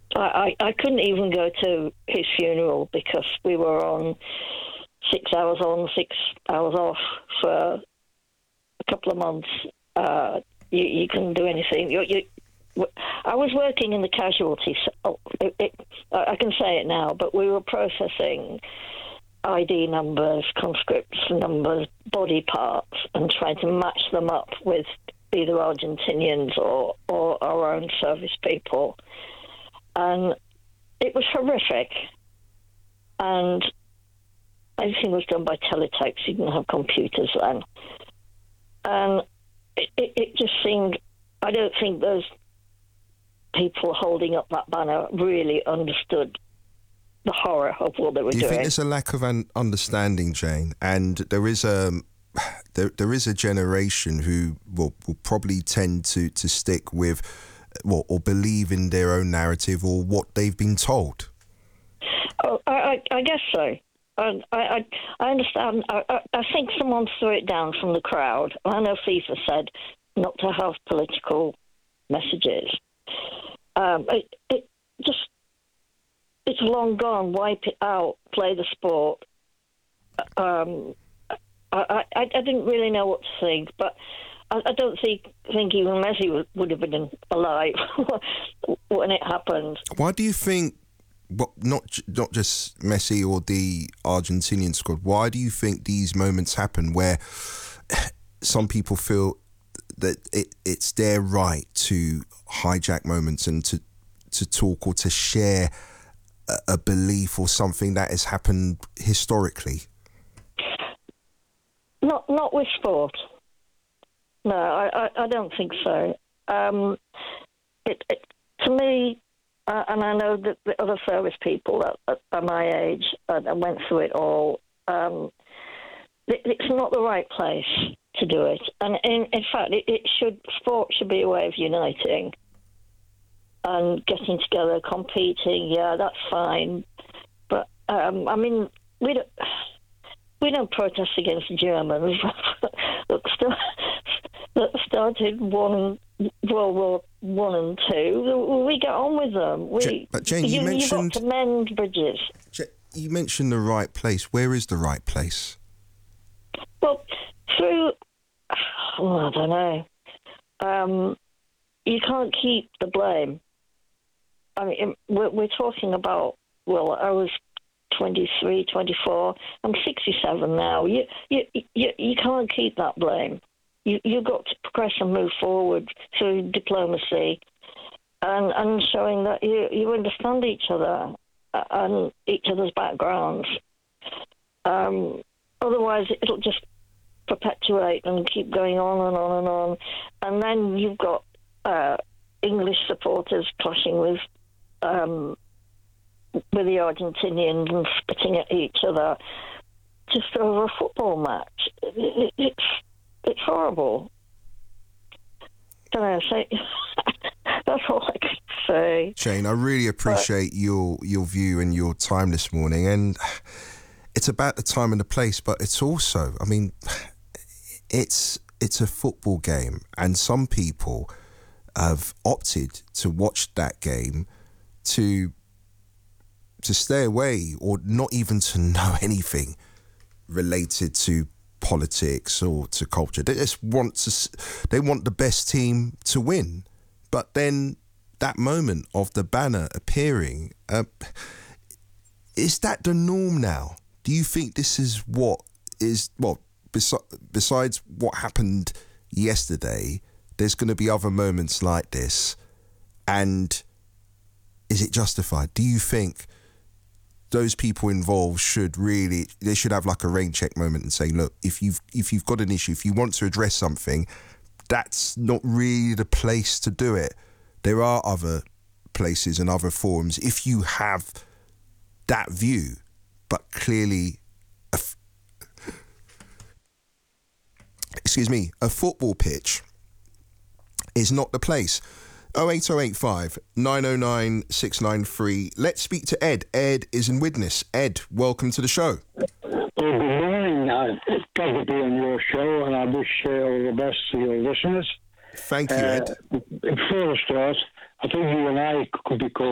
I couldn't even go to his funeral because we were on 6 hours on, 6 hours off for a couple of months. You couldn't do anything. I was working in the casualty. I can say it now, but we were processing ID numbers, conscripts numbers, body parts, and trying to match them up with either Argentinians or our own service people. And it was horrific. And everything was done by teletext. You didn't have computers then. And it just seemed, I don't think those people holding up that banner really understood the horror of what they were doing. Do you think there's a lack of understanding, Jane? And there is there is a generation who will probably tend to stick with or believe in their own narrative or what they've been told. Oh, I guess so. I understand. I think someone threw it down from the crowd. I know FIFA said not to have political messages. It's long gone. Wipe it out. Play the sport. I didn't really know what to think, but I don't think even Messi would have been alive when it happened. Why do you think? Well, not just Messi or the Argentinian squad. Why do you think these moments happen where some people feel that it's their right to hijack moments and to talk or to share a belief or something that has happened historically? Not with sport. No, I don't think so. To me, and I know that the other service people that are my age and went through it all, it's not the right place to do it. And in fact, sport should be a way of uniting and getting together, competing. Yeah, that's fine. But I mean, we don't protest against the Germans that started World War One and Two. We get on with them. But Jane, you mentioned you've got to mend bridges. You mentioned the right place. Where is the right place? Well, through I don't know. You can't keep the blame. I mean, we're talking about. Well, I was 23, 24. I'm 67 now. You can't keep that blame. You've got to progress and move forward through diplomacy and showing that you understand each other and each other's backgrounds. Otherwise, it'll just perpetuate and keep going on and on and on. And then you've got English supporters clashing with the Argentinians and spitting at each other just over a football match. It's horrible. Don't know, that's all I can say. Jane, I really appreciate your view and your time this morning. And it's about the time and the place, but it's also, I mean, it's a football game, and some people have opted to watch that game to stay away or not even to know anything related to politics or to culture. They just want the best team to win. But then that moment of the banner appearing, is that the norm now? Do you think this is what is, well, besides what happened yesterday, there's going to be other moments like this? And is it justified? Do you think those people involved should have like a rain check moment and say, look, if you've got an issue, if you want to address something, that's not really the place to do it. There are other places and other forums if you have that view, but clearly a football pitch is not the place. 08085 909 693. Let's speak to Ed. Ed is in Widnes. Ed, welcome to the show. Well, good morning. It's a pleasure to be on your show, and I wish all the best to your listeners. Thank you, Ed. Before I start, I think you and I could be called